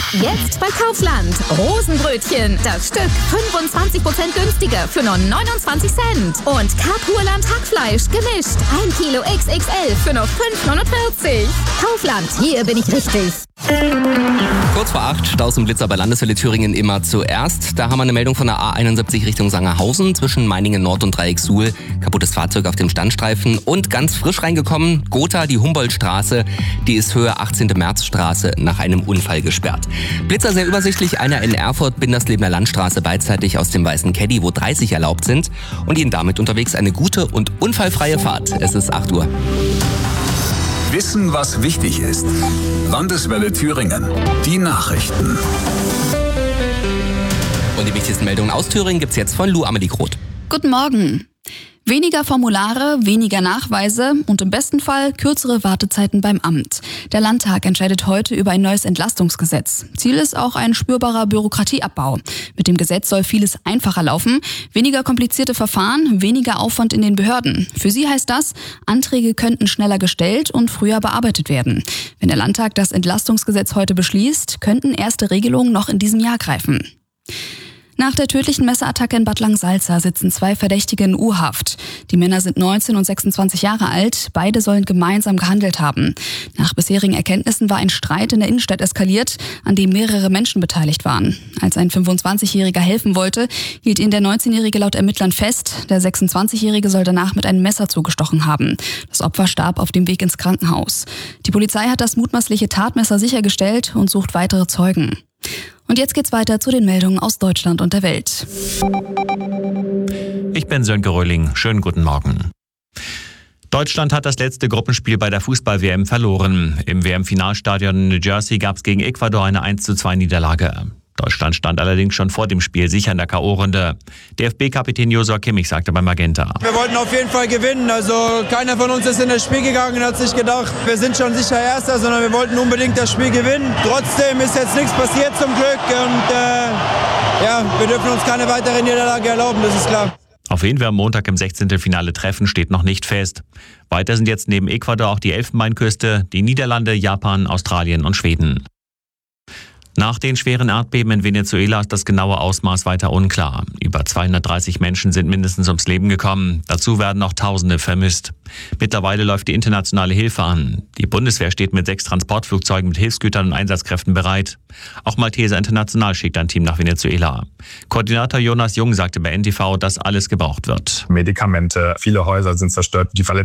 Jetzt bei Kaufland. Rosenbrötchen. Das Stück 25% günstiger für nur 29 Cent. Und Kapurland Hackfleisch gemischt. 1 Kilo XXL für nur 5,49. Kaufland, hier bin ich richtig. Kurz vor 8, Staus und Blitzer bei Landeswelle Thüringen immer zuerst. Da haben wir eine Meldung von der A71 Richtung Sangerhausen zwischen Meiningen Nord und Dreieck Suhl. Kaputtes Fahrzeug auf dem Standstreifen und ganz frisch reingekommen, Gotha, die Humboldtstraße. Die ist Höhe 18. Märzstraße nach einem Unfall gesperrt. Blitzer sehr übersichtlich, einer in Erfurt, Binderslebener Landstraße beidseitig aus dem weißen Caddy, wo 30 erlaubt sind. Und Ihnen damit unterwegs eine gute und unfallfreie Fahrt. Es ist 8 Uhr. Wissen, was wichtig ist. Landeswelle Thüringen. Die Nachrichten. Und die wichtigsten Meldungen aus Thüringen gibt's jetzt von Lou Amelie Groth. Guten Morgen. Weniger Formulare, weniger Nachweise und im besten Fall kürzere Wartezeiten beim Amt. Der Landtag entscheidet heute über ein neues Entlastungsgesetz. Ziel ist auch ein spürbarer Bürokratieabbau. Mit dem Gesetz soll vieles einfacher laufen. Weniger komplizierte Verfahren, weniger Aufwand in den Behörden. Für sie heißt das, Anträge könnten schneller gestellt und früher bearbeitet werden. Wenn der Landtag das Entlastungsgesetz heute beschließt, könnten erste Regelungen noch in diesem Jahr greifen. Nach der tödlichen Messerattacke in Bad Langensalza sitzen 2 Verdächtige in U-Haft. Die Männer sind 19 und 26 Jahre alt. Beide sollen gemeinsam gehandelt haben. Nach bisherigen Erkenntnissen war ein Streit in der Innenstadt eskaliert, an dem mehrere Menschen beteiligt waren. Als ein 25-Jähriger helfen wollte, hielt ihn der 19-Jährige laut Ermittlern fest. Der 26-Jährige soll danach mit einem Messer zugestochen haben. Das Opfer starb auf dem Weg ins Krankenhaus. Die Polizei hat das mutmaßliche Tatmesser sichergestellt und sucht weitere Zeugen. Und jetzt geht's weiter zu den Meldungen aus Deutschland und der Welt. Ich bin Sönke Röhling. Schönen guten Morgen. Deutschland hat das letzte Gruppenspiel bei der Fußball-WM verloren. Im WM-Finalstadion in New Jersey gab es gegen Ecuador eine 1:2 Niederlage. Deutschland stand allerdings schon vor dem Spiel sicher in der K.O.-Runde. DFB-Kapitän Josua Kimmich sagte bei Magenta: Wir wollten auf jeden Fall gewinnen. Also keiner von uns ist in das Spiel gegangen und hat sich gedacht, wir sind schon sicher Erster, sondern wir wollten unbedingt das Spiel gewinnen. Trotzdem ist jetzt nichts passiert zum Glück und wir dürfen uns keine weitere Niederlage erlauben, das ist klar. Auf wen wir am Montag im 16. Finale treffen, steht noch nicht fest. Weiter sind jetzt neben Ecuador auch die Elfenbeinküste, die Niederlande, Japan, Australien und Schweden. Nach den schweren Erdbeben in Venezuela ist das genaue Ausmaß weiter unklar. Über 230 Menschen sind mindestens ums Leben gekommen. Dazu werden noch Tausende vermisst. Mittlerweile läuft die internationale Hilfe an. Die Bundeswehr steht mit 6 Transportflugzeugen mit Hilfsgütern und Einsatzkräften bereit. Auch Malteser International schickt ein Team nach Venezuela. Koordinator Jonas Jung sagte bei NTV, dass alles gebraucht wird. Medikamente, viele Häuser sind zerstört. Die